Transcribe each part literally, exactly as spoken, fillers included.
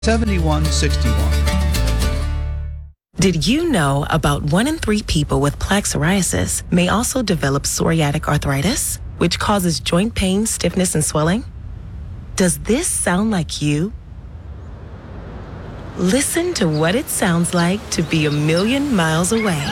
seventy-one sixty-one. Did you know about one in three people with plaque psoriasis may also develop psoriatic arthritis, which causes joint pain, stiffness, and swelling? Does this sound like you? Listen to what it sounds like to be a million miles away.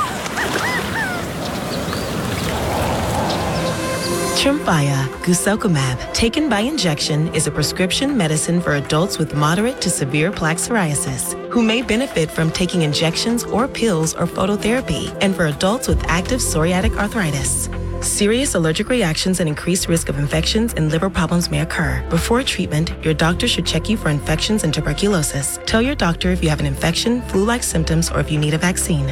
Tremfya guselkumab, taken by injection, is a prescription medicine for adults with moderate to severe plaque psoriasis who may benefit from taking injections or pills or phototherapy, and for adults with active psoriatic arthritis. Serious allergic reactions and increased risk of infections and liver problems may occur. Before treatment, your doctor should check you for infections and tuberculosis. Tell your doctor if you have an infection, flu-like symptoms, or if you need a vaccine.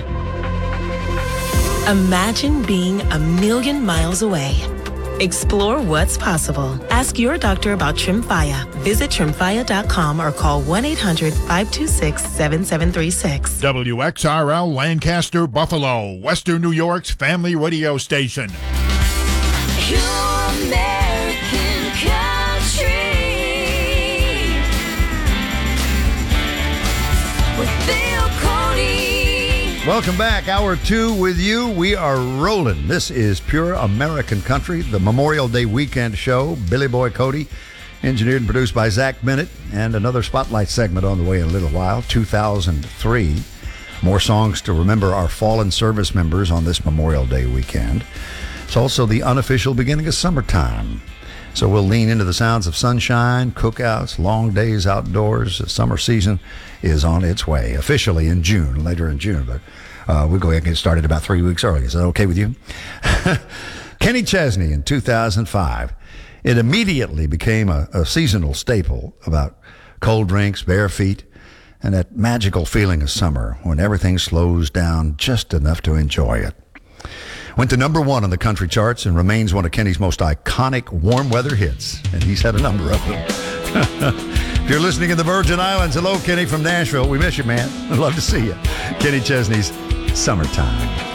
Imagine being a million miles away. Explore what's possible. Ask your doctor about Tremfya. Visit tremfya dot com or call one eight hundred five two six seven seven three six. W X R L Lancaster, Buffalo, Western New York's family radio station. Your American country with Bill Cody. Welcome back. Hour two with you. We are rolling. This is Pure American Country, the Memorial Day weekend show. Billy Boy Cody, engineered and produced by Zach Bennett, and another spotlight segment on the way in a little while, two thousand three. More songs to remember our fallen service members on this Memorial Day weekend. It's also the unofficial beginning of summertime. So we'll lean into the sounds of sunshine, cookouts, long days outdoors. The summer season is on its way, officially in June, later in June. But uh, we'll go ahead and get started about three weeks early. Is that okay with you? Kenny Chesney in two thousand five. It immediately became a, a seasonal staple about cold drinks, bare feet, and that magical feeling of summer when everything slows down just enough to enjoy it. Went to number one on the country charts and remains one of Kenny's most iconic warm weather hits. And he's had a number of them. If you're listening in the Virgin Islands, hello, Kenny from Nashville. We miss you, man. I'd love to see you. Kenny Chesney's Summertime.